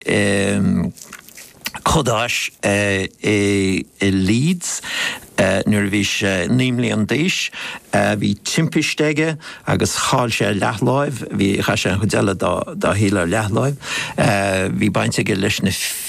Codáis i Leeds nuair bhís níomlíon d'aois bhí timpiste agus cháil sé leathláimh, bhí cha sé chudeile dá hílar leathláimh, bhí bainte go leis na